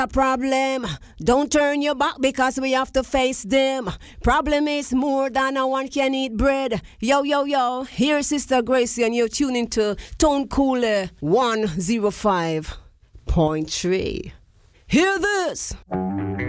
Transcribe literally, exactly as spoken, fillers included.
A problem, don't turn your back because we have to face them. Problem is more than a one can eat bread. Yo, yo, yo, here's Sister Gracie and you're tuning to Tone Cooler one oh five point three. Hear this!